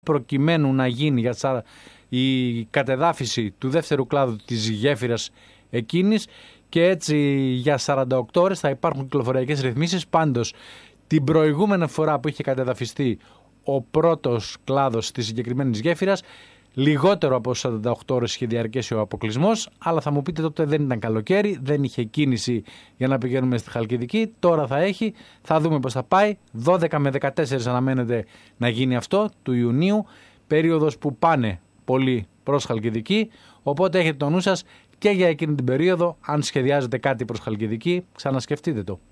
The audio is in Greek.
προκειμένου να γίνει η κατεδάφιση του δεύτερου κλάδου της γέφυρας εκείνης, και έτσι για 48 ώρες θα υπάρχουν κυκλοφοριακές ρυθμίσεις. Πάντως την προηγούμενη φορά που είχε κατεδαφιστεί ο πρώτος κλάδος της συγκεκριμένης γέφυρας, λιγότερο από 48 ώρες είχε διαρκέσει ο αποκλεισμός, αλλά θα μου πείτε τότε δεν ήταν καλοκαίρι, δεν είχε κίνηση για να πηγαίνουμε στη Χαλκιδική. Τώρα θα έχει, θα δούμε πώς θα πάει. 12 με 14 αναμένεται να γίνει αυτό του Ιουνίου, περίοδος που πάνε πολύ προς Χαλκιδική, οπότε έχετε το νου σας και για εκείνη την περίοδο, αν σχεδιάζετε κάτι προς Χαλκιδική, ξανασκεφτείτε το.